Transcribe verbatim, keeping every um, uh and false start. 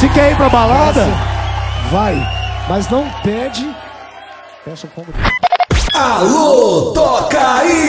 quer ir pra balada? Vai, mas não pede. Peça o combo. Alô, toca aí!